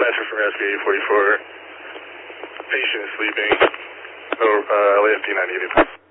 dispatcher from SBA 44. Patient is sleeping. LAFD 980.